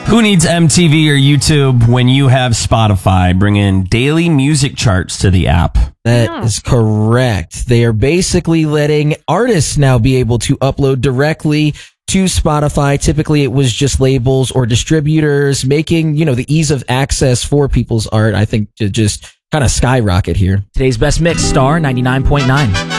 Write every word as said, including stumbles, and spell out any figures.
Who needs M T V or YouTube when you have Spotify? Bring in daily music charts to the app. That Yeah. is correct. They are basically letting artists now be able to upload directly to Spotify. Typically, it was just labels or distributors, making, you know, the ease of access for people's art, I think, to just kind of skyrocket here. Today's best mix, Star ninety-nine point nine.